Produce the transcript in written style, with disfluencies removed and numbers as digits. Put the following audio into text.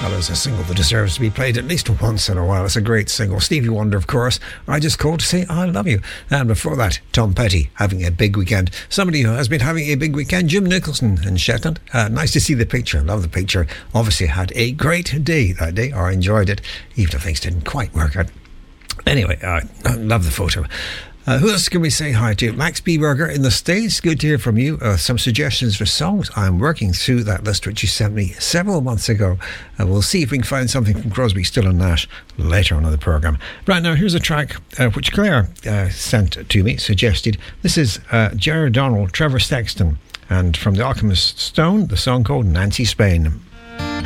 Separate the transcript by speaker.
Speaker 1: Well, there's a single that deserves to be played at least once in a while. It's a great single. Stevie Wonder, of course. I Just Called to Say I Love You. And before that, Tom Petty, Having a Big Weekend. Somebody who has been having a big weekend, Jim Nicholson in Shetland. Nice to see the picture. Love the picture. Obviously had a great day that day, or enjoyed it, even if things didn't quite work out. Anyway, I love the photo. Who else can we say hi to? Max B. Burger in the States. Good to hear from you. Some suggestions for songs. I'm working through that list which you sent me several months ago. We'll see if we can find something from Crosby, Still and Nash later on in the programme. Right now, here's a track which Claire sent to me, suggested. This is Jerry Donald, Trevor Sexton, and from The Alchemist's Stone, the song called Nancy Spain.